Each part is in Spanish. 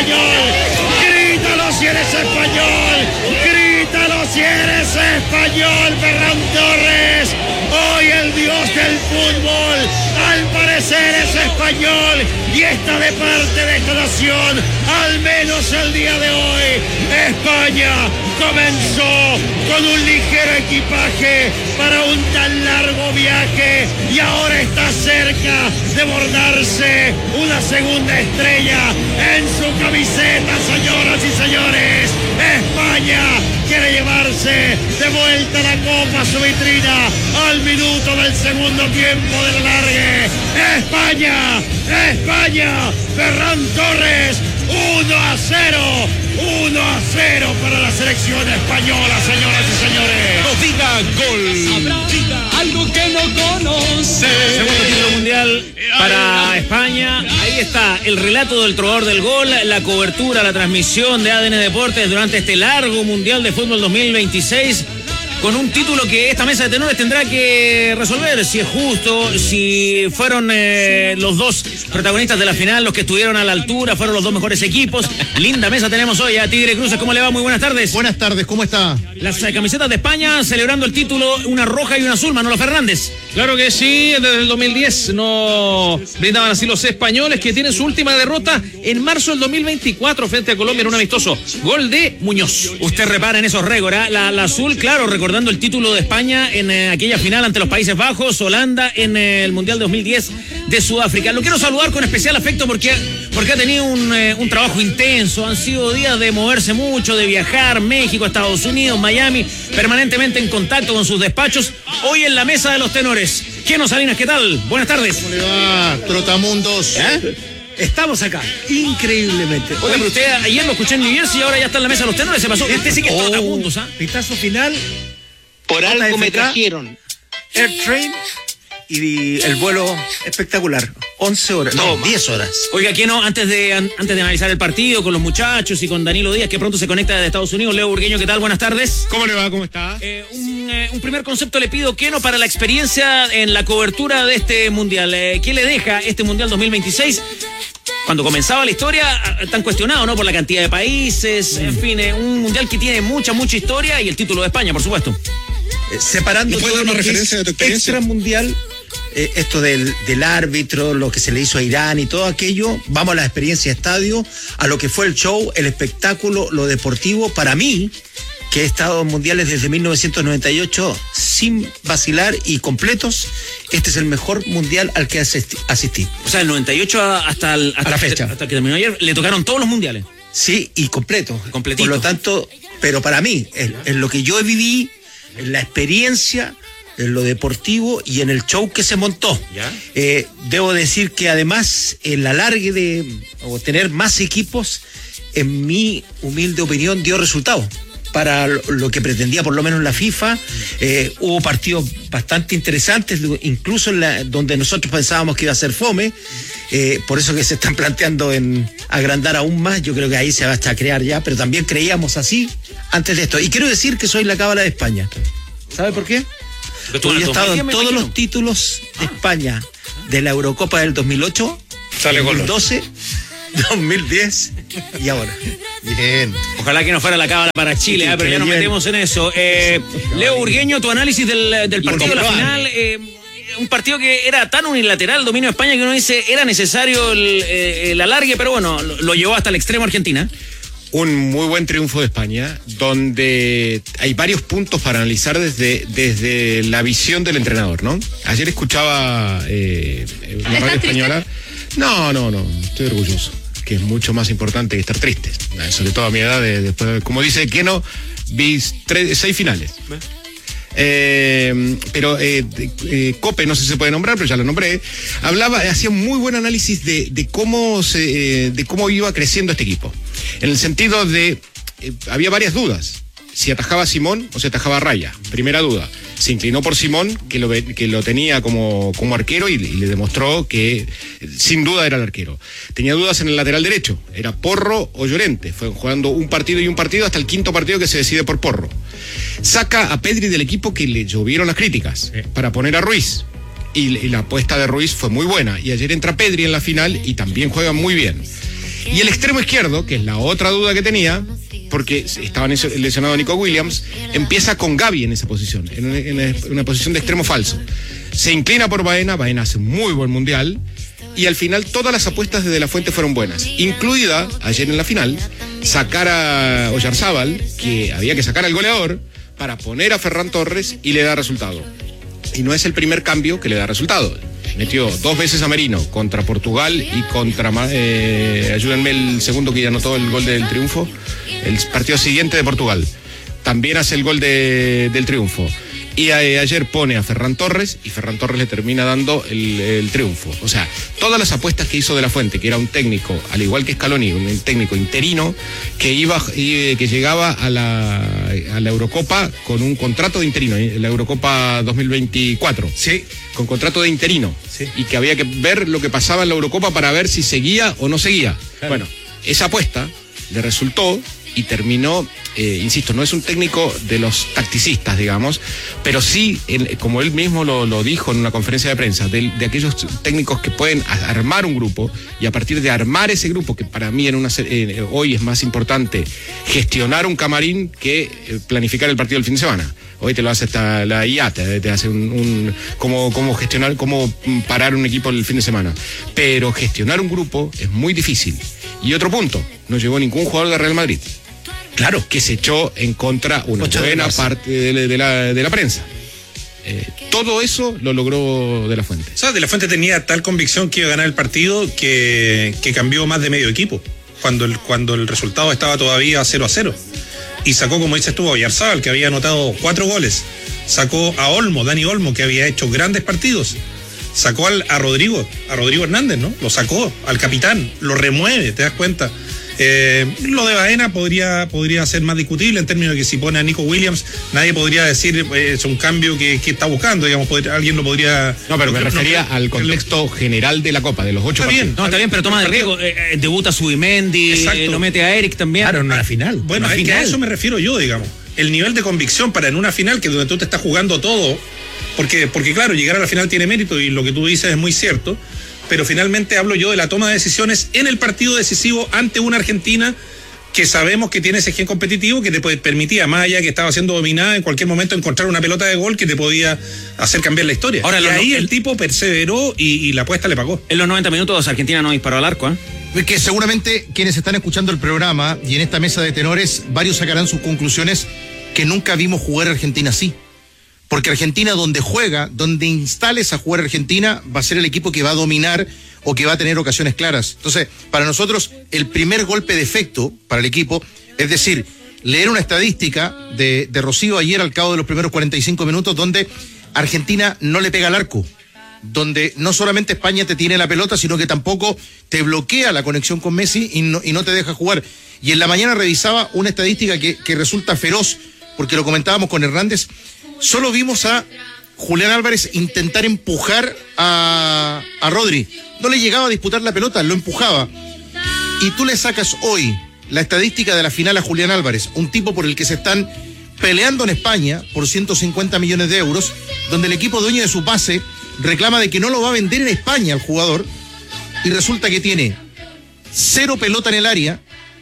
español. Grítalo si eres español. Grítalo si eres español, Ferran Torres. Hoy el dios del fútbol, al parecer es español y está de parte de esta nación, al menos el día de hoy. España comenzó con un ligero equipaje para un tan largo viaje y ahora está cerca de bordarse una segunda estrella en su camiseta, señoras y señores. España quiere llevarse de vuelta la copa a su vitrina al minuto del segundo tiempo del alargue. España, Ferran Torres, 1-0 para la selección española, señoras y señores. No diga gol, diga algo que no conoce. Segundo título mundial para España. Ahí está el relato del trovador del gol, la cobertura, la transmisión de ADN Deportes durante este largo Mundial de Fútbol 2026. Con un título que esta mesa de tenores tendrá que resolver, si es justo, si fueron los dos protagonistas de la final, los que estuvieron a la altura, fueron los dos mejores equipos. Linda mesa tenemos hoy a Tigre Cruces, ¿cómo le va? Muy buenas tardes. Buenas tardes, ¿cómo está? Las camisetas de España celebrando el título, una roja y una azul, Manolo Fernández. Claro que sí, desde el 2010 no brindaban así los españoles, que tienen su última derrota en marzo del 2024 frente a Colombia en un amistoso. Gol de Muñoz. Usted repara en esos récords, ¿eh? La azul, claro, recordando el título de España en aquella final ante los Países Bajos, Holanda en el Mundial de 2010 de Sudáfrica. Lo quiero saludar con especial afecto porque ha tenido un trabajo intenso. Han sido días de moverse mucho, de viajar, México, Estados Unidos, Miami, permanentemente en contacto con sus despachos. Hoy en la mesa de los tenores. Geno Salinas, ¿qué tal? Buenas tardes. ¿Cómo le va, Trotamundos? Estamos acá, increíblemente. Oye, pero usted ayer lo escuché en New Jersey y ahora ya está en la mesa de los tenores. Se pasó. Este sí que es Trotamundos, ¿ah? Pitazo final. Por algo me trajeron. Airtrain y el vuelo espectacular. 11 horas, no, 10 horas. Oiga, ¿quién no? Antes de analizar el partido con los muchachos y con Danilo Díaz, que pronto se conecta desde Estados Unidos, Leo Burgueño, ¿qué tal? Buenas tardes. ¿Cómo le va? ¿Cómo está? Un primer concepto le pido, Keno, para la experiencia en la cobertura de este Mundial. ¿Qué le deja este Mundial 2026? Cuando comenzaba la historia, tan cuestionado, ¿no? Por la cantidad de países, en fin, un Mundial que tiene mucha historia y el título de España, por supuesto. Separando ¿puede dar una referencia de tu experiencia? Extra mundial, esto del árbitro, lo que se le hizo a Irán y todo aquello, vamos a la experiencia de estadio, a lo que fue el show, el espectáculo, lo deportivo. Para mí, que he estado en mundiales desde 1998 sin vacilar y completos, este es el mejor mundial al que asistí. O sea, el 98 hasta la fecha. Hasta que terminó ayer, le tocaron todos los mundiales. Sí, y completo. Completito. Por lo tanto, pero para mí, en lo que yo viví, en la experiencia, en lo deportivo y en el show que se montó. Debo decir que además el alargue de tener más equipos, en mi humilde opinión, dio resultado para lo que pretendía por lo menos la FIFA. Hubo partidos bastante interesantes, incluso donde nosotros pensábamos que iba a ser fome. Por eso que se están planteando en agrandar aún más. Yo creo que ahí se va a crear ya, pero también creíamos así antes de esto. Y quiero decir que soy la cábala de España. ¿Sabe por qué? Porque he estado en todos los títulos de España, de la Eurocopa del 2008, 2012, 2010 y ahora. Bien. Ojalá que no fuera la cábala para Chile, pero ya nos metemos en eso. Leo Burgueño, tu análisis del partido de la final. Un partido que era tan unilateral, el dominio de España, que uno dice era necesario el alargue, pero bueno, lo llevó hasta el extremo Argentina. Un muy buen triunfo de España, donde hay varios puntos para analizar desde la visión del entrenador, ¿no? Ayer escuchaba una radio española. No, estoy orgulloso, que es mucho más importante que estar triste, sobre todo a mi edad, después, como dice Keno, vi 6 finales. Pero Cope, no sé si se puede nombrar, pero ya lo nombré, hacía un muy buen análisis de cómo iba creciendo este equipo, en el sentido de había varias dudas, si atajaba a Simón o si atajaba a Raya. Primera duda, se inclinó por Simón, que lo tenía como arquero, y le demostró que sin duda era el arquero. Tenía dudas en el lateral derecho, era Porro o Llorente. Fue jugando un partido hasta el quinto partido que se decide por Porro. Saca a Pedri del equipo, que le llovieron las críticas, para poner a Ruiz. Y la apuesta de Ruiz fue muy buena. Y ayer entra Pedri en la final y también juega muy bien. Y el extremo izquierdo, que es la otra duda que tenía, porque estaba lesionado Nico Williams, empieza con Gavi en esa posición, en una posición de extremo falso. Se inclina por Baena hace un muy buen mundial, y al final todas las apuestas de De La Fuente fueron buenas, incluida ayer en la final sacar a Oyarzábal, que había que sacar al goleador para poner a Ferran Torres, y le da resultado. Y no es el primer cambio que le da resultado. Metió 2 veces a Merino contra Portugal y contra, ayúdenme, el segundo que ya anotó el gol del triunfo, el partido siguiente de Portugal. También hace el gol del triunfo. Y ayer pone a Ferran Torres, y Ferran Torres le termina dando el triunfo. O sea, todas las apuestas que hizo De La Fuente, que era un técnico, al igual que Scaloni, un técnico interino, que llegaba a la Eurocopa con un contrato de interino, la Eurocopa 2024. Sí. Con contrato de interino. Sí. Y que había que ver lo que pasaba en la Eurocopa para ver si seguía o no seguía. Claro. Bueno, esa apuesta le resultó y terminó, insisto, no es un técnico de los tacticistas, digamos, pero sí, como él mismo lo dijo en una conferencia de prensa, de aquellos técnicos que pueden armar un grupo, y a partir de armar ese grupo, que para mí hoy es más importante gestionar un camarín que planificar el partido del fin de semana. Hoy te lo hace hasta la IA, te hace cómo gestionar, cómo parar un equipo el fin de semana. Pero gestionar un grupo es muy difícil. Y otro punto, no llegó ningún jugador de Real Madrid. Claro, que se echó en contra una buena parte de la prensa. Todo eso lo logró De La Fuente. O sea, De La Fuente tenía tal convicción que iba a ganar el partido que cambió más de medio equipo cuando el resultado estaba todavía 0-0. Y sacó, como dices tú, a Oyarzábal, que había anotado 4 goles. Sacó a Dani Olmo, que había hecho grandes partidos. Sacó a Rodrigo Hernández, ¿no? Lo sacó al capitán, lo remueve, ¿te das cuenta? Lo de Baena podría ser más discutible en términos de que si pone a Nico Williams, nadie podría decir es un cambio que está buscando, digamos, alguien lo podría... No, pero me refería al contexto general de la Copa, de los 8 partidos. Está bien, pero toma de riesgo. Debuta Subimendi, lo mete a Eric también. Claro, en una final. Bueno, es que a eso me refiero yo, digamos. El nivel de convicción para en una final, que donde tú te estás jugando todo, porque claro, llegar a la final tiene mérito, y lo que tú dices es muy cierto, pero finalmente hablo yo de la toma de decisiones en el partido decisivo ante una Argentina que sabemos que tiene ese gen competitivo que te permitía, más allá que estaba siendo dominada, en cualquier momento encontrar una pelota de gol que te podía hacer cambiar la historia. Ahora, y ahí el tipo perseveró y la apuesta le pagó. En los 90 minutos Argentina no disparó al arco, Que seguramente quienes están escuchando el programa y en esta mesa de tenores, varios sacarán sus conclusiones que nunca vimos jugar a Argentina así. Porque Argentina, donde instales a jugar Argentina, va a ser el equipo que va a dominar o que va a tener ocasiones claras. Entonces, para nosotros, el primer golpe de efecto para el equipo, es decir, leer una estadística de Rocío ayer al cabo de los primeros 45 minutos, donde Argentina no le pega al arco, donde no solamente España te tiene la pelota, sino que tampoco te bloquea la conexión con Messi y no te deja jugar. Y en la mañana revisaba una estadística que resulta feroz, porque lo comentábamos con Hernández. Solo vimos a Julián Álvarez intentar empujar a Rodri. No le llegaba a disputar la pelota, lo empujaba. Y tú le sacas hoy la estadística de la final a Julián Álvarez, un tipo por el que se están peleando en España por 150 millones de euros, donde el equipo dueño de su pase reclama de que no lo va a vender en España al jugador, y resulta que tiene 0 pelota en el área,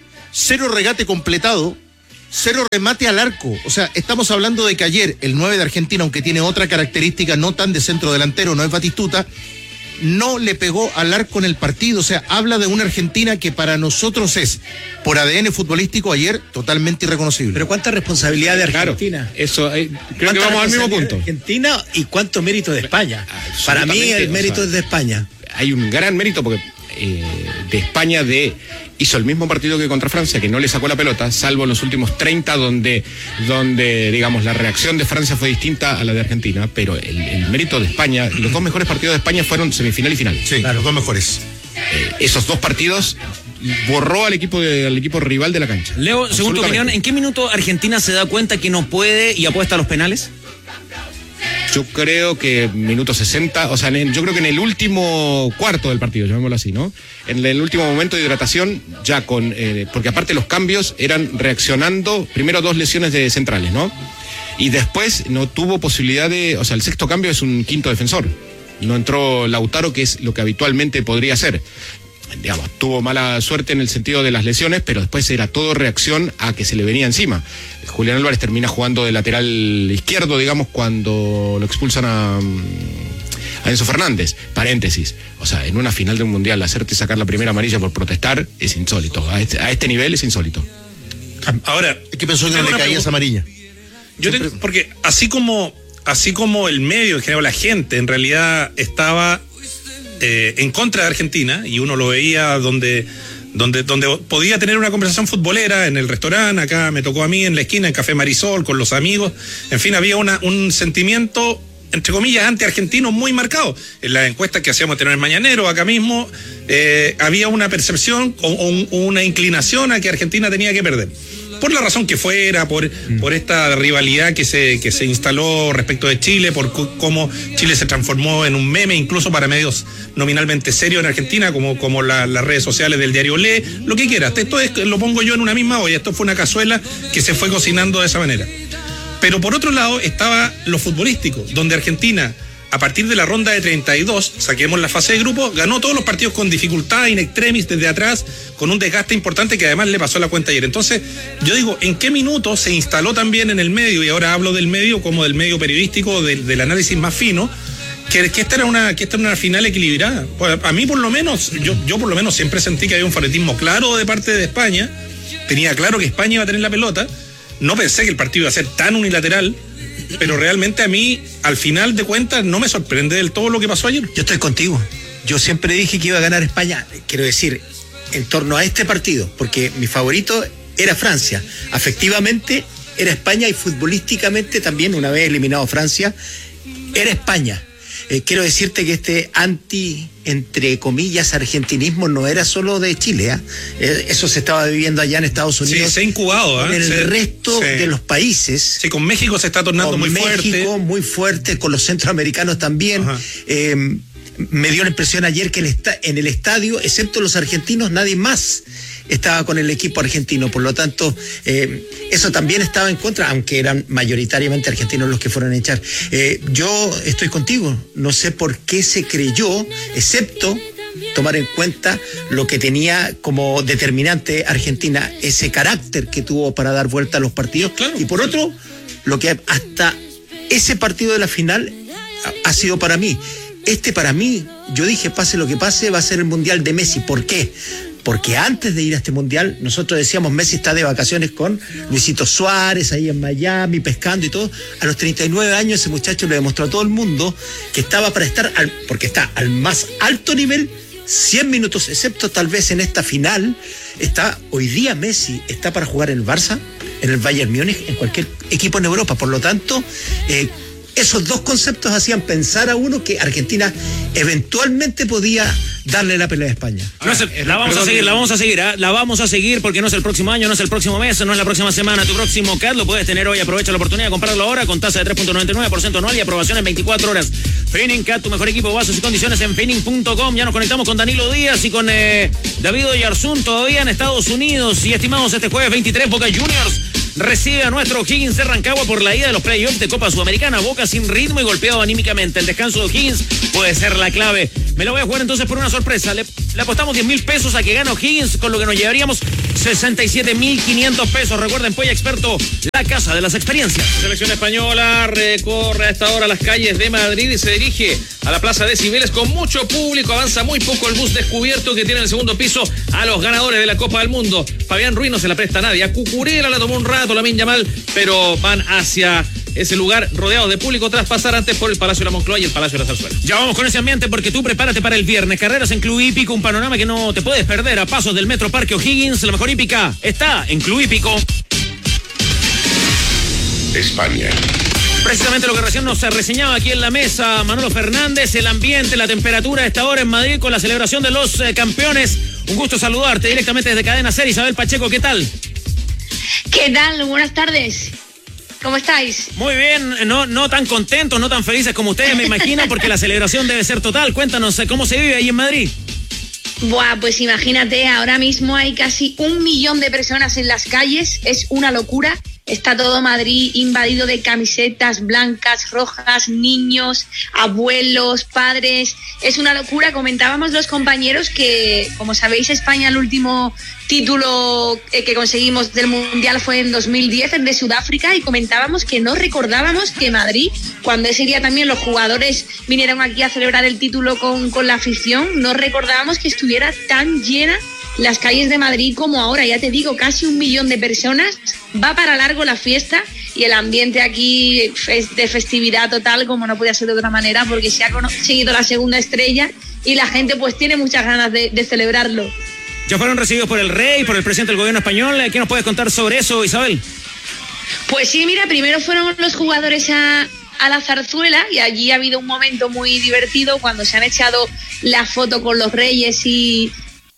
0 regate completado, 0 remate al arco. O sea, estamos hablando de que ayer el 9 de Argentina, aunque tiene otra característica no tan de centro delantero, no es Batistuta, no le pegó al arco en el partido. O sea, habla de una Argentina que para nosotros es, por ADN futbolístico ayer, totalmente irreconocible. Pero ¿cuánta responsabilidad de Argentina? Claro, eso, creo que vamos al mismo punto. Argentina y cuánto mérito de España. Para mí el mérito es de España. Hay un gran mérito porque de España hizo el mismo partido que contra Francia, que no le sacó la pelota, salvo en los últimos 30 donde digamos la reacción de Francia fue distinta a la de Argentina, pero el mérito de España, los 2 mejores partidos de España fueron semifinal y final. Sí, claro, los 2 mejores. Esos 2 partidos borró al equipo rival de la cancha. Leo, según tu opinión, ¿en qué minuto Argentina se da cuenta que no puede y apuesta a los penales? Yo creo que minuto 60, o sea, yo creo que en el último cuarto del partido, llamémoslo así, ¿no? En el último momento de hidratación, ya porque aparte los cambios eran reaccionando, primero 2 lesiones de centrales, ¿no? Y después no tuvo posibilidad o sea, el sexto cambio es un quinto defensor. No entró Lautaro, que es lo que habitualmente podría hacer. digamos, tuvo mala suerte en el sentido de las lesiones, pero después era todo reacción a que se le venía encima. Julián Álvarez termina jugando de lateral izquierdo, digamos, cuando lo expulsan a Enzo Fernández, paréntesis. O sea, en una final de un mundial, hacerte sacar la primera amarilla por protestar es insólito. A este nivel es insólito. Ahora, ¿qué pensó que no le caía esa amarilla? Porque así como el medio, en general, la gente en realidad estaba en contra de Argentina, y uno lo veía donde podía tener una conversación futbolera en el restaurante, acá me tocó a mí en la esquina, en Café Marisol, con los amigos, en fin, había un sentimiento, entre comillas, anti-argentino muy marcado. En las encuestas que hacíamos tener el Mañanero, acá mismo, había una percepción o una inclinación a que Argentina tenía que perder. Por la razón que fuera, por esta rivalidad que se instaló respecto de Chile, por cómo Chile se transformó en un meme, incluso para medios nominalmente serios en Argentina, como las redes sociales del diario Le, lo que quieras. Esto lo pongo yo en una misma olla, esto fue una cazuela que se fue cocinando de esa manera. Pero por otro lado estaba lo futbolístico, donde Argentina, a partir de la ronda de 32, saquemos la fase de grupos, ganó todos los partidos con dificultad, in extremis, desde atrás, con un desgaste importante que además le pasó la cuenta ayer. Entonces, yo digo, ¿en qué minuto se instaló también en el medio, y ahora hablo del medio como del medio periodístico, del análisis más fino, que esta era una final equilibrada? Pues a mí por lo menos, yo por lo menos siempre sentí que había un favoritismo claro de parte de España, tenía claro que España iba a tener la pelota, no pensé que el partido iba a ser tan unilateral, pero realmente a mí, al final de cuentas, no me sorprende del todo lo que pasó ayer. Yo estoy contigo. Yo siempre dije que iba a ganar España, quiero decir, en torno a este partido, porque mi favorito era Francia. Afectivamente era España, y futbolísticamente también, una vez eliminado Francia, era España. Quiero decirte que este entre comillas, argentinismo no era solo de Chile, eso se estaba viviendo allá en Estados Unidos. Sí, se ha incubado. En el resto de los países. Sí, con México se está tornando muy fuerte. Con México muy fuerte, con los centroamericanos también. Me dio la impresión ayer que en el estadio, excepto los argentinos, nadie más estaba con el equipo argentino. Por lo tanto, eso también estaba en contra, aunque eran mayoritariamente argentinos los que fueron a echar. Yo estoy contigo, no sé por qué se creyó, excepto tomar en cuenta lo que tenía como determinante Argentina, ese carácter que tuvo para dar vuelta a los partidos. Claro. Y por otro, lo que hasta ese partido de la final ha sido para mí. Para mí, yo dije, pase lo que pase, va a ser el Mundial de Messi. ¿Por qué? Porque antes de ir a este Mundial, nosotros decíamos, Messi está de vacaciones con Luisito Suárez, ahí en Miami, pescando y todo. A los 39 años ese muchacho le demostró a todo el mundo que estaba para estar, porque está al más alto nivel, 100 minutos, excepto tal vez en esta final. Hoy día Messi está para jugar en el Barça, en el Bayern Múnich, en cualquier equipo en Europa. Por lo tanto, esos dos conceptos hacían pensar a uno que Argentina eventualmente podía darle la pelea a España. La vamos a seguir porque no es el próximo año, no es el próximo mes, no es la próxima semana. Tu próximo CAD lo puedes tener hoy. Aprovecha la oportunidad de comprarlo ahora con tasa de 3.99% anual y aprobación en 24 horas. Finning CAD, tu mejor equipo, bases y condiciones en finning.com. Ya nos conectamos con Danilo Díaz y con David Oyarzún, todavía en Estados Unidos. Y estimados, este jueves 23, Boca Juniors recibe a nuestro O'Higgins de Rancagua por la ida de los playoffs de Copa Sudamericana. Boca sin ritmo y golpeado anímicamente. El descanso de O'Higgins puede ser la clave. Me lo voy a jugar entonces por una sorpresa. Le apostamos 10.000 pesos a que gane O'Higgins, con lo que nos llevaríamos 67.500 pesos. Recuerden, Polla Experto, la casa de las experiencias. Selección española recorre a esta hora las calles de Madrid y se dirige a la Plaza de Cibeles con mucho público. Avanza muy poco el bus descubierto que tiene en el segundo piso a los ganadores de la Copa del Mundo. Fabián Ruiz no se la presta a nadie. A Cucurella la tomó un rato, Lamine Yamal, pero van hacia ese lugar rodeado de público tras pasar antes por el Palacio de la Moncloa y el Palacio de la Zarzuela. Ya vamos con ese ambiente porque tú prepárate para el viernes. Carreras en Club Hípico, un panorama que no te puedes perder a pasos del Metro Parque O'Higgins. La mejor hípica está en Club Hípico. España. Precisamente lo que recién nos reseñaba aquí en la mesa Manolo Fernández, el ambiente, la temperatura a esta hora en Madrid con la celebración de los campeones. Un gusto saludarte directamente desde Cadena Ser. Isabel Pacheco, ¿qué tal? ¿Qué tal? Buenas tardes. ¿Cómo estáis? Muy bien, no tan contentos, no tan felices como ustedes, me imagino, porque la celebración debe ser total. Cuéntanos, ¿cómo se vive ahí en Madrid? Buah, pues imagínate, ahora mismo hay casi 1 millón de personas en las calles, es una locura. está todo Madrid invadido de camisetas blancas, rojas, niños, abuelos, padres. Es una locura. Comentábamos los compañeros que, como sabéis, España, el último título que conseguimos del Mundial fue en 2010, el de Sudáfrica, y comentábamos que no recordábamos que Madrid, cuando ese día también los jugadores vinieron aquí a celebrar el título con la afición, no recordábamos que estuviera tan llena las calles de Madrid como ahora. Ya te digo, casi 1 millón de personas. Va para largo la fiesta y el ambiente aquí es de festividad total, como no podía ser de otra manera, porque se ha conseguido la segunda estrella y la gente pues tiene muchas ganas de celebrarlo. Ya fueron recibidos por el rey, por el presidente del gobierno español. ¿Qué nos puedes contar sobre eso, Isabel? Pues sí, mira, primero fueron los jugadores a la zarzuela y allí ha habido un momento muy divertido cuando se han echado la foto con los reyes y...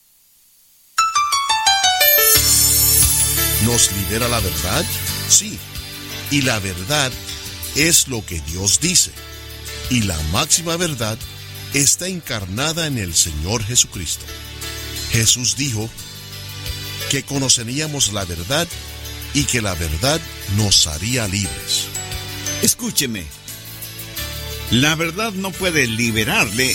¿Nos lidera la verdad? Sí. Y la verdad es lo que Dios dice. Y la máxima verdad está encarnada en el Señor Jesucristo. Jesús dijo que conoceríamos la verdad y que la verdad nos haría libres. Escúcheme. La verdad no puede liberarle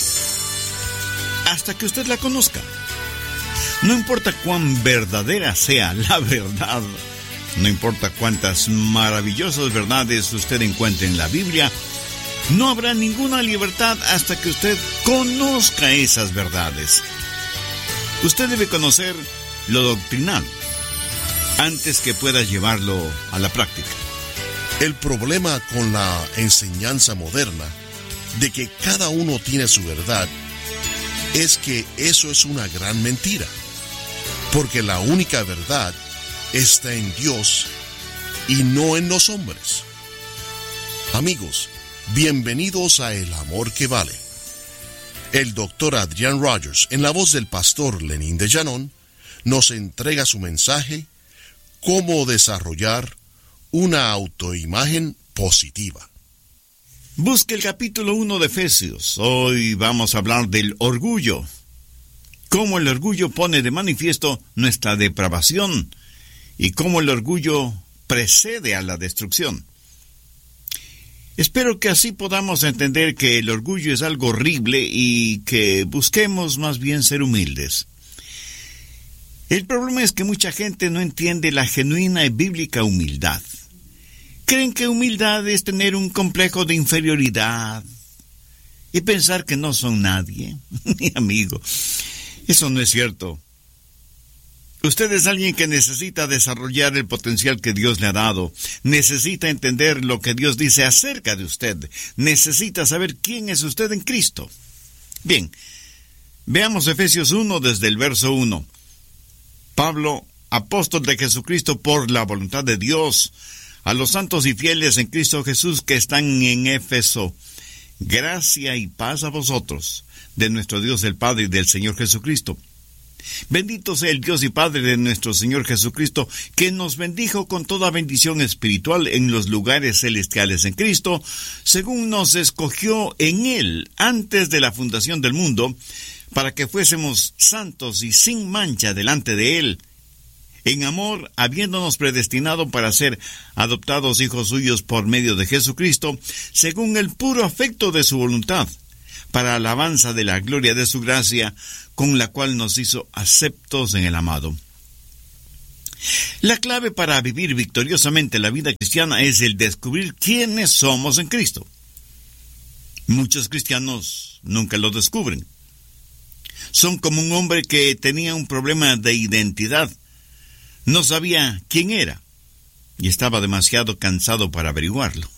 hasta que usted la conozca. No importa cuán verdadera sea la verdad, no importa cuántas maravillosas verdades usted encuentre en la Biblia, no habrá ninguna libertad hasta que usted conozca esas verdades. Usted debe conocer lo doctrinal antes que pueda llevarlo a la práctica. El problema con la enseñanza moderna de que cada uno tiene su verdad es que eso es una gran mentira. Porque la única verdad está en Dios y no en los hombres. Amigos, bienvenidos a El Amor que Vale. El doctor Adrián Rogers, en la voz del pastor Lenín de Llanón, nos entrega su mensaje: cómo desarrollar una autoimagen positiva. Busque el capítulo 1 de Efesios. Hoy vamos a hablar del orgullo. Cómo el orgullo pone de manifiesto nuestra depravación y cómo el orgullo precede a la destrucción. Espero que así podamos entender que el orgullo es algo horrible y que busquemos más bien ser humildes. El problema es que mucha gente no entiende la genuina y bíblica humildad. Creen que humildad es tener un complejo de inferioridad y pensar que no son nadie. Mi amigo, eso no es cierto. Usted es alguien que necesita desarrollar el potencial que Dios le ha dado. Necesita entender lo que Dios dice acerca de usted. Necesita saber quién es usted en Cristo. Bien, veamos Efesios 1 desde el verso 1. Pablo, apóstol de Jesucristo por la voluntad de Dios, a los santos y fieles en Cristo Jesús que están en Éfeso, gracia y paz a vosotros, de nuestro Dios el Padre y del Señor Jesucristo. Bendito sea el Dios y Padre de nuestro Señor Jesucristo, que nos bendijo con toda bendición espiritual en los lugares celestiales en Cristo, según nos escogió en Él antes de la fundación del mundo, para que fuésemos santos y sin mancha delante de Él, en amor, habiéndonos predestinado para ser adoptados hijos suyos por medio de Jesucristo, según el puro afecto de su voluntad, para alabanza de la gloria de su gracia, con la cual nos hizo aceptos en el amado. La clave para vivir victoriosamente la vida cristiana es el descubrir quiénes somos en Cristo. Muchos cristianos nunca lo descubren. Son como un hombre que tenía un problema de identidad. No sabía quién era y estaba demasiado cansado para averiguarlo.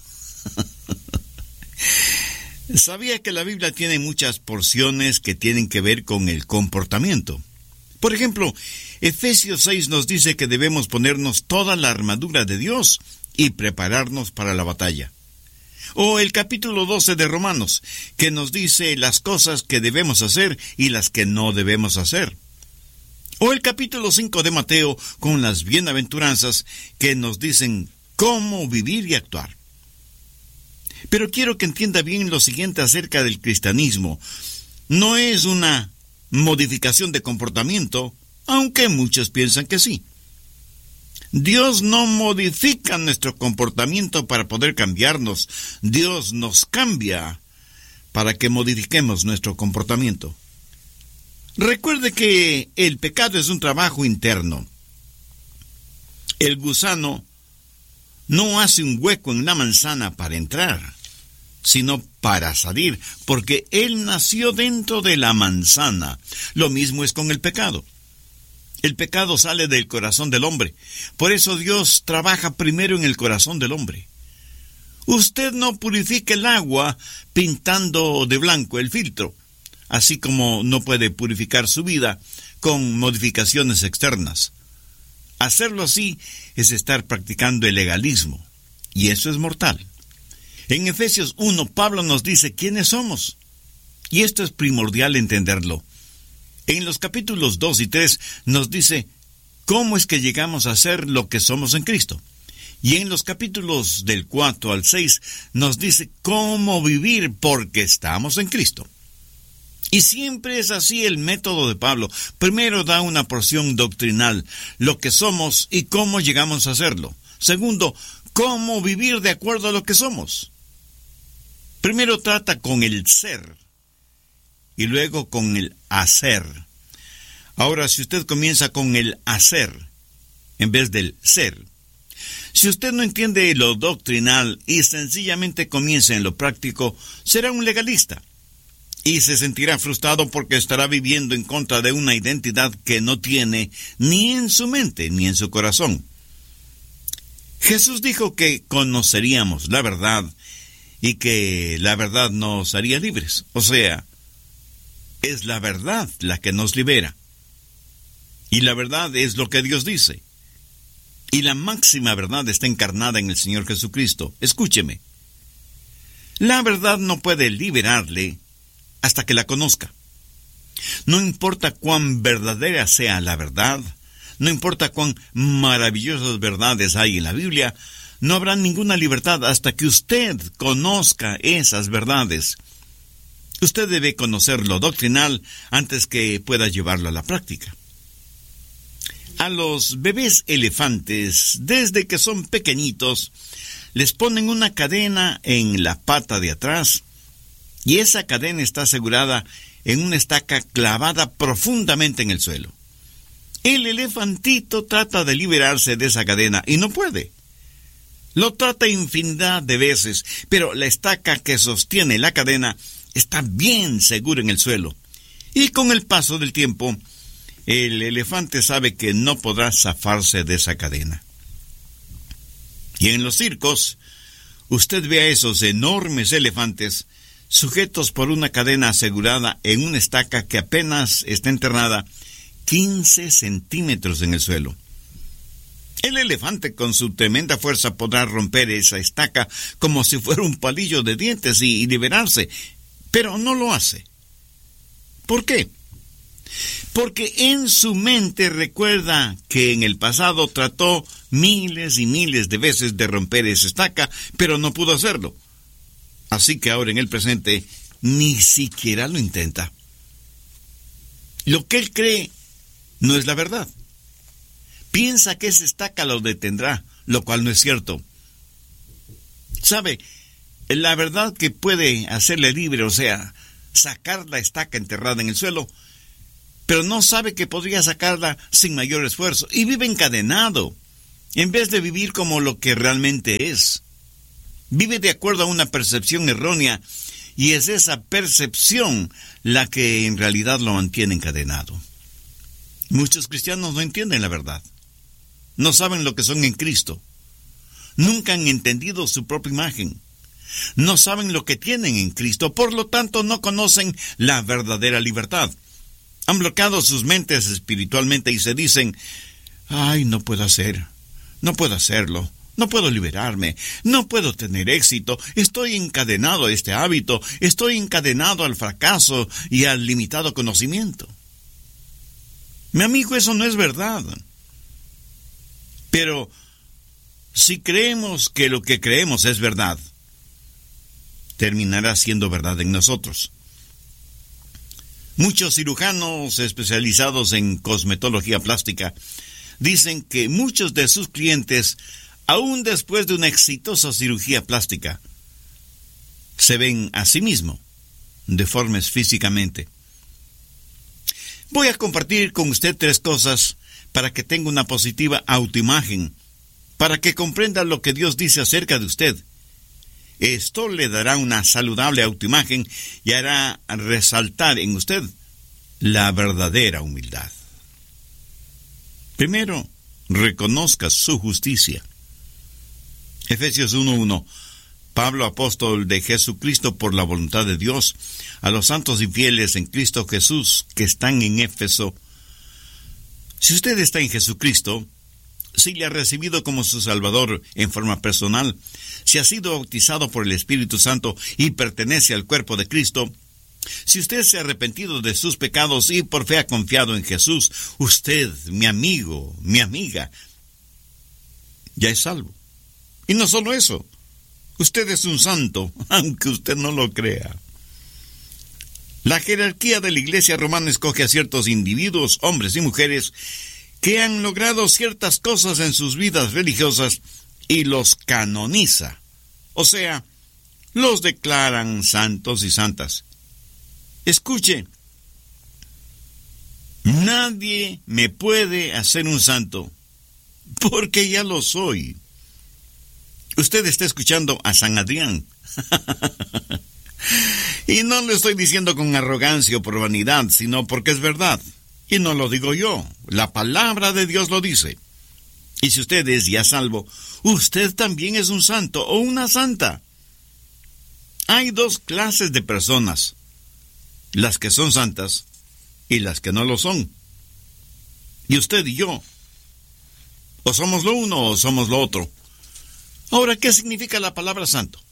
Sabía que la Biblia tiene muchas porciones que tienen que ver con el comportamiento. Por ejemplo, Efesios 6 nos dice que debemos ponernos toda la armadura de Dios y prepararnos para la batalla. O el capítulo 12 de Romanos, que nos dice las cosas que debemos hacer y las que no debemos hacer. O el capítulo 5 de Mateo, con las bienaventuranzas que nos dicen cómo vivir y actuar. Pero quiero que entienda bien lo siguiente acerca del cristianismo. No es una modificación de comportamiento, aunque muchos piensan que sí. Dios no modifica nuestro comportamiento para poder cambiarnos. Dios nos cambia para que modifiquemos nuestro comportamiento. Recuerde que el pecado es un trabajo interno. El gusano no hace un hueco en la manzana para entrar, sino para salir, porque él nació dentro de la manzana. Lo mismo es con el pecado. El pecado sale del corazón del hombre. Por eso Dios trabaja primero en el corazón del hombre. Usted no purifica el agua pintando de blanco el filtro, así como no puede purificar su vida con modificaciones externas. Hacerlo así es estar practicando el legalismo, y eso es mortal. En Efesios 1, Pablo nos dice quiénes somos, y esto es primordial entenderlo. En los capítulos 2 y 3 nos dice cómo es que llegamos a ser lo que somos en Cristo. Y en los capítulos del 4 al 6 nos dice cómo vivir porque estamos en Cristo. Y siempre es así el método de Pablo. Primero da una porción doctrinal, lo que somos y cómo llegamos a serlo. Segundo, cómo vivir de acuerdo a lo que somos. Primero trata con el ser y luego con el hacer. Ahora, si usted comienza con el hacer en vez del ser, si usted no entiende lo doctrinal y sencillamente comienza en lo práctico, será un legalista. Y se sentirá frustrado porque estará viviendo en contra de una identidad que no tiene ni en su mente ni en su corazón. Jesús dijo que conoceríamos la verdad y que la verdad nos haría libres. O sea, es la verdad la que nos libera. Y la verdad es lo que Dios dice. Y la máxima verdad está encarnada en el Señor Jesucristo. Escúcheme. La verdad no puede liberarle hasta que la conozca. No importa cuán verdadera sea la verdad, no importa cuán maravillosas verdades hay en la Biblia, no habrá ninguna libertad hasta que usted conozca esas verdades. Usted debe conocer lo doctrinal antes que pueda llevarlo a la práctica. A los bebés elefantes, desde que son pequeñitos, les ponen una cadena en la pata de atrás, y esa cadena está asegurada en una estaca clavada profundamente en el suelo. El elefantito trata de liberarse de esa cadena y no puede. Lo trata infinidad de veces, pero la estaca que sostiene la cadena está bien segura en el suelo. Y con el paso del tiempo, el elefante sabe que no podrá zafarse de esa cadena. Y en los circos, usted ve a esos enormes elefantes sujetos por una cadena asegurada en una estaca que apenas está enterrada 15 centímetros en el suelo. El elefante con su tremenda fuerza podrá romper esa estaca como si fuera un palillo de dientes y liberarse, pero no lo hace. ¿Por qué? Porque en su mente recuerda que en el pasado trató miles y miles de veces de romper esa estaca, pero no pudo hacerlo. Así que ahora en el presente ni siquiera lo intenta. Lo que él cree no es la verdad. Piensa que esa estaca lo detendrá, lo cual no es cierto. ¿Sabe? La verdad que puede hacerle libre, o sea, sacar la estaca enterrada en el suelo, pero no sabe que podría sacarla sin mayor esfuerzo, y vive encadenado, en vez de vivir como lo que realmente es. Vive de acuerdo a una percepción errónea, y es esa percepción la que en realidad lo mantiene encadenado. Muchos cristianos no entienden la verdad. No saben lo que son en Cristo. Nunca han entendido su propia imagen. No saben lo que tienen en Cristo, por lo tanto no conocen la verdadera libertad. Han bloqueado sus mentes espiritualmente y se dicen: ay, no puedo hacerlo, no puedo liberarme, no puedo tener éxito, estoy encadenado a este hábito, estoy encadenado al fracaso y al limitado conocimiento. Mi amigo, eso no es verdad. Pero si creemos que lo que creemos es verdad, terminará siendo verdad en nosotros. Muchos cirujanos especializados en cosmetología plástica dicen que muchos de sus clientes, aún después de una exitosa cirugía plástica, se ven a sí mismos deformes físicamente. Voy a compartir con usted 3 cosas para que tenga una positiva autoimagen, para que comprenda lo que Dios dice acerca de usted. Esto le dará una saludable autoimagen y hará resaltar en usted la verdadera humildad. Primero, reconozca su justicia. Efesios 1:1. Pablo, apóstol de Jesucristo por la voluntad de Dios, a los santos y fieles en Cristo Jesús que están en Éfeso. Si usted está en Jesucristo, si le ha recibido como su Salvador en forma personal, si ha sido bautizado por el Espíritu Santo y pertenece al cuerpo de Cristo, si usted se ha arrepentido de sus pecados y por fe ha confiado en Jesús, usted, mi amigo, mi amiga, ya es salvo. Y no solo eso, usted es un santo, aunque usted no lo crea. La jerarquía de la Iglesia romana escoge a ciertos individuos, hombres y mujeres, que han logrado ciertas cosas en sus vidas religiosas y los canoniza. O sea, los declaran santos y santas. Escuche, nadie me puede hacer un santo, porque ya lo soy. Usted está escuchando a San Adrián. Y no lo estoy diciendo con arrogancia o por vanidad, sino porque es verdad. Y no lo digo yo, la palabra de Dios lo dice. Y si usted es ya salvo, usted también es un santo o una santa. Hay 2 clases de personas, las que son santas y las que no lo son. Y usted y yo, o somos lo uno o somos lo otro. Ahora, ¿qué significa la palabra santo?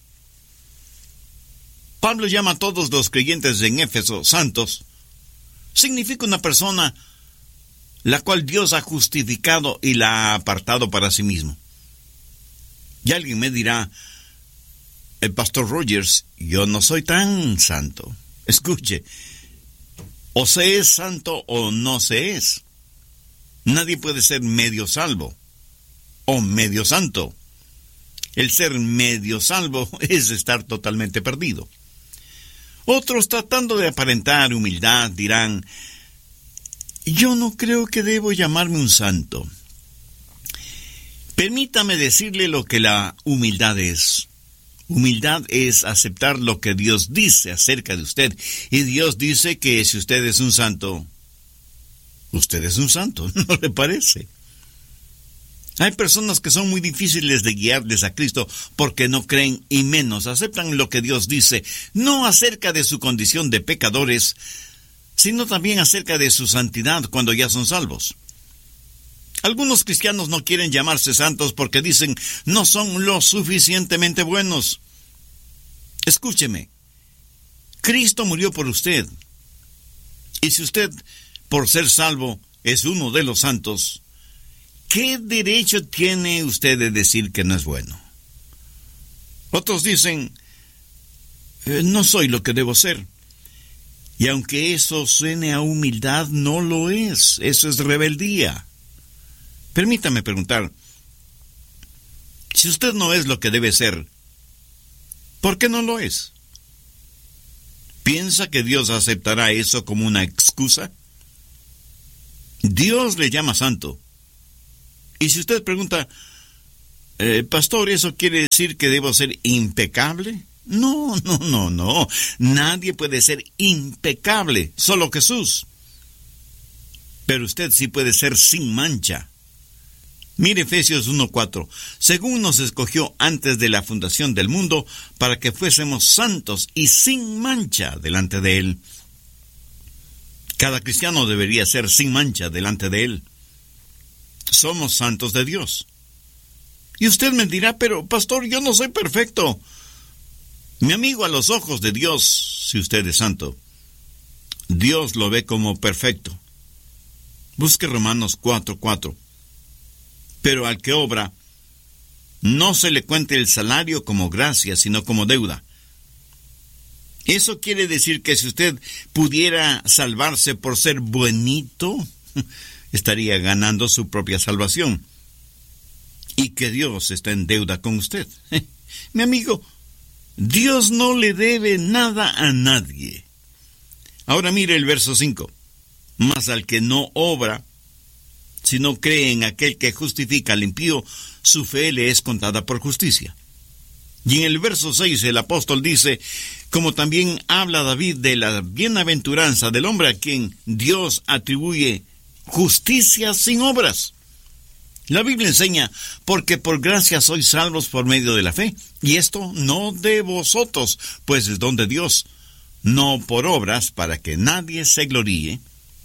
Pablo llama a todos los creyentes en Éfeso santos. Significa una persona la cual Dios ha justificado y la ha apartado para sí mismo. Y alguien me dirá, el pastor Rogers, yo no soy tan santo. Escuche, o se es santo o no se es. Nadie puede ser medio salvo o medio santo. El ser medio salvo es estar totalmente perdido. Otros, tratando de aparentar humildad, dirán, yo no creo que debo llamarme un santo. Permítame decirle lo que la humildad es. Humildad es aceptar lo que Dios dice acerca de usted. Y Dios dice que si usted es un santo, usted es un santo, ¿no le parece? Hay personas que son muy difíciles de guiarles a Cristo porque no creen y menos aceptan lo que Dios dice, no acerca de su condición de pecadores, sino también acerca de su santidad cuando ya son salvos. Algunos cristianos no quieren llamarse santos porque dicen no son lo suficientemente buenos. Escúcheme, Cristo murió por usted. Y si usted, por ser salvo, es uno de los santos, ¿qué derecho tiene usted de decir que no es bueno? Otros dicen, no soy lo que debo ser. Y aunque eso suene a humildad, no lo es. Eso es rebeldía. Permítame preguntar, si usted no es lo que debe ser, ¿por qué no lo es? ¿Piensa que Dios aceptará eso como una excusa? Dios le llama santo. Y si usted pregunta, pastor, ¿eso quiere decir que debo ser impecable? No. Nadie puede ser impecable, solo Jesús. Pero usted sí puede ser sin mancha. Mire Efesios 1:4. Según nos escogió antes de la fundación del mundo, para que fuésemos santos y sin mancha delante de Él. Cada cristiano debería ser sin mancha delante de Él. Somos santos de Dios. Y usted me dirá, pero pastor, yo no soy perfecto. Mi amigo, a los ojos de Dios, si usted es santo, Dios lo ve como perfecto. Busque Romanos 4:4. Pero al que obra, no se le cuente el salario como gracia, sino como deuda. ¿Eso quiere decir que si usted pudiera salvarse por ser buenito, estaría ganando su propia salvación. Y que Dios está en deuda con usted. Mi amigo, Dios no le debe nada a nadie. Ahora mire el verso 5. Mas al que no obra, sino cree en aquel que justifica al impío, su fe le es contada por justicia. Y en el verso 6 el apóstol dice, como también habla David de la bienaventuranza del hombre a quien Dios atribuye justicia sin obras. La Biblia enseña, porque por gracia sois salvos por medio de la fe, y esto no de vosotros, pues es don de Dios, no por obras, para que nadie se gloríe.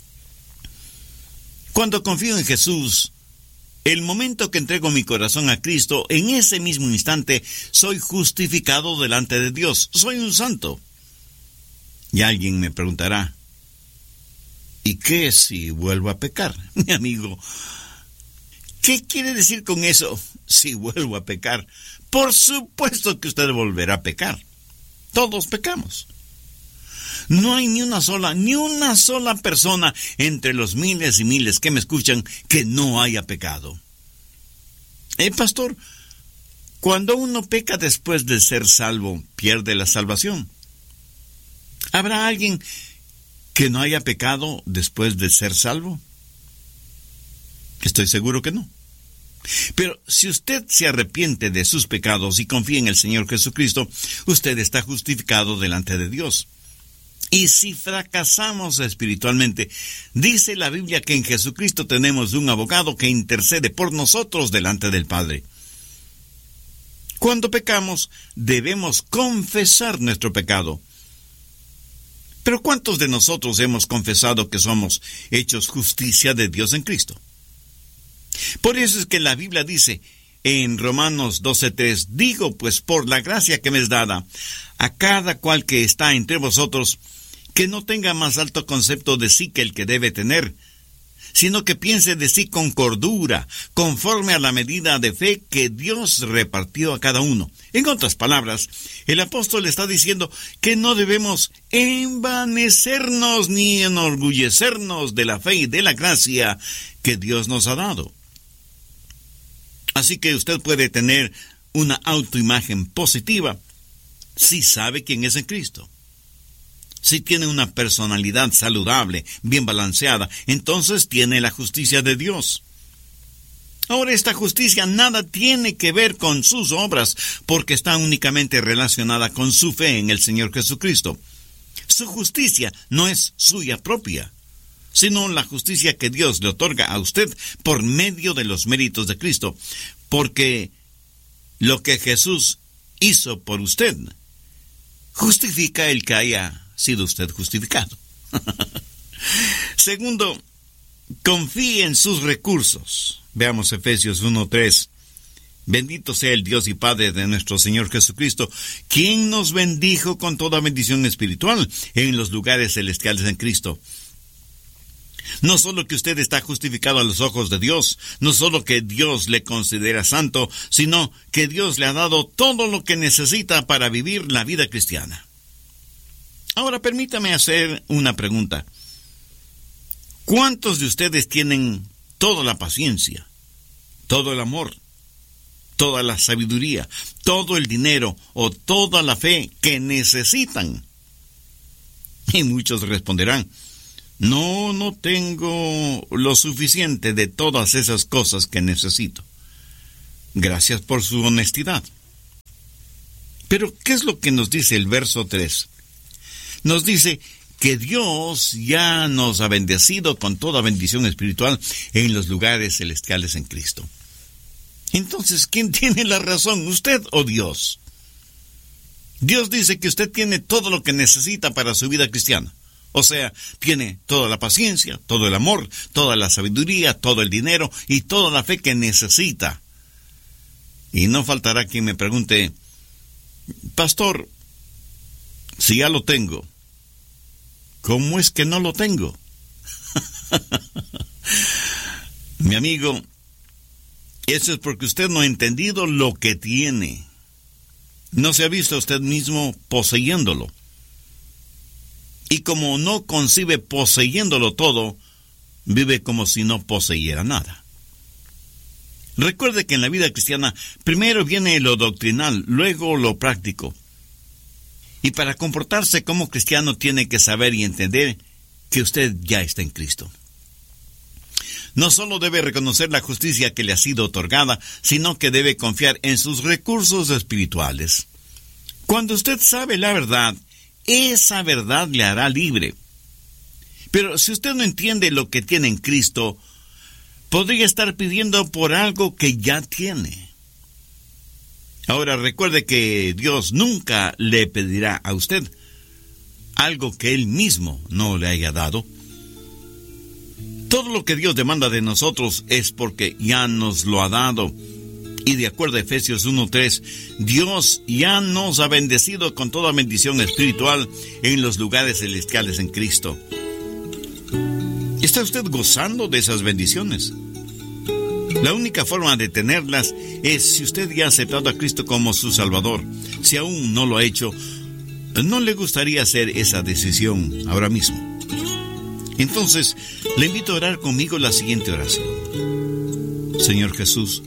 Cuando confío en Jesús, el momento que entrego mi corazón a Cristo, en ese mismo instante soy justificado delante de Dios, soy un santo. Y alguien me preguntará, ¿y qué si vuelvo a pecar? Mi amigo, ¿qué quiere decir con eso? Si vuelvo a pecar, por supuesto que usted volverá a pecar. Todos pecamos. No hay ni una sola persona entre los miles y miles que me escuchan que no haya pecado. Pastor, cuando uno peca después de ser salvo, pierde la salvación. ¿Habrá alguien que no haya pecado después de ser salvo? Estoy seguro que no. Pero si usted se arrepiente de sus pecados y confía en el Señor Jesucristo, usted está justificado delante de Dios. Y si fracasamos espiritualmente, dice la Biblia que en Jesucristo tenemos un abogado que intercede por nosotros delante del Padre. Cuando pecamos, debemos confesar nuestro pecado. Pero ¿cuántos de nosotros hemos confesado que somos hechos justicia de Dios en Cristo? Por eso es que la Biblia dice en Romanos 12:3, digo pues por la gracia que me es dada a cada cual que está entre vosotros, que no tenga más alto concepto de sí que el que debe tener, sino que piense de sí con cordura, conforme a la medida de fe que Dios repartió a cada uno. En otras palabras, el apóstol está diciendo que no debemos envanecernos ni enorgullecernos de la fe y de la gracia que Dios nos ha dado. Así que usted puede tener una autoimagen positiva si sabe quién es en Cristo. Si tiene una personalidad saludable, bien balanceada, entonces tiene la justicia de Dios. Ahora, esta justicia nada tiene que ver con sus obras, porque está únicamente relacionada con su fe en el Señor Jesucristo. Su justicia no es suya propia, sino la justicia que Dios le otorga a usted por medio de los méritos de Cristo, porque lo que Jesús hizo por usted justifica el que haya sido usted justificado. Segundo, confíe en sus recursos. Veamos Efesios 1:3. Bendito sea el Dios y Padre de nuestro Señor Jesucristo, quien nos bendijo con toda bendición espiritual en los lugares celestiales en Cristo. No solo que usted está justificado a los ojos de Dios, no solo que Dios le considera santo, sino que Dios le ha dado todo lo que necesita para vivir la vida cristiana. Ahora permítame hacer una pregunta. ¿Cuántos de ustedes tienen toda la paciencia, todo el amor, toda la sabiduría, todo el dinero o toda la fe que necesitan? Y muchos responderán, no tengo lo suficiente de todas esas cosas que necesito. Gracias por su honestidad. Pero, ¿qué es lo que nos dice el verso 3? Nos dice que Dios ya nos ha bendecido con toda bendición espiritual en los lugares celestiales en Cristo. Entonces, ¿quién tiene la razón, usted o Dios? Dios dice que usted tiene todo lo que necesita para su vida cristiana. O sea, tiene toda la paciencia, todo el amor, toda la sabiduría, todo el dinero y toda la fe que necesita. Y no faltará quien me pregunte, pastor, si ya lo tengo, ¿cómo es que no lo tengo? Mi amigo, eso es porque usted no ha entendido lo que tiene. No se ha visto a usted mismo poseyéndolo. Y como no concibe poseyéndolo todo, vive como si no poseyera nada. Recuerde que en la vida cristiana primero viene lo doctrinal, luego lo práctico. Y para comportarse como cristiano tiene que saber y entender que usted ya está en Cristo. No solo debe reconocer la justicia que le ha sido otorgada, sino que debe confiar en sus recursos espirituales. Cuando usted sabe la verdad, esa verdad le hará libre. Pero si usted no entiende lo que tiene en Cristo, podría estar pidiendo por algo que ya tiene. Ahora recuerde que Dios nunca le pedirá a usted algo que Él mismo no le haya dado. Todo lo que Dios demanda de nosotros es porque ya nos lo ha dado. Y de acuerdo a Efesios 1:3, Dios ya nos ha bendecido con toda bendición espiritual en los lugares celestiales en Cristo. ¿Está usted gozando de esas bendiciones? La única forma de tenerlas es si usted ya ha aceptado a Cristo como su Salvador. Si aún no lo ha hecho, ¿no le gustaría hacer esa decisión ahora mismo? Entonces, le invito a orar conmigo la siguiente oración. Señor Jesús,